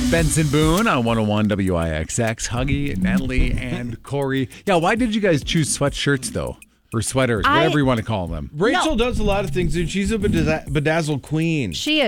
Benson Boone on 101 WIXX. Huggy, Natalie, and Corey. Yeah, why did you guys choose sweatshirts, though? Or sweaters, whatever you want to call them. Rachel does a lot of things, dude. She's a bedazzled queen. She is.